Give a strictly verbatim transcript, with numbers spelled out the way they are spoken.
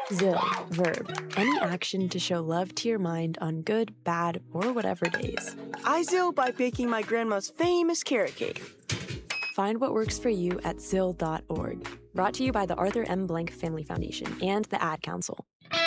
Zill, verb, any action to show love to your mind on good, bad, or whatever days. I zill by baking my grandma's famous carrot cake. Find what works for you at zill dot org. Brought to you by the Arthur M. Blank Family Foundation and the Ad Council.